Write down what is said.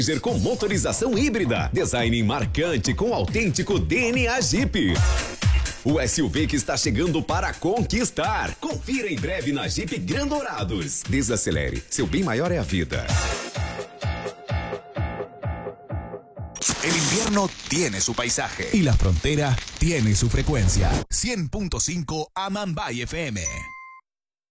Com motorização híbrida, design marcante com autêntico DNA Jeep. O SUV que está chegando para conquistar. Confira em breve na Jeep Grand Dourados. Desacelere, seu bem maior é a vida. El invierno tiene su paisaje y la frontera tiene su frecuencia. 100.5 Amambay FM.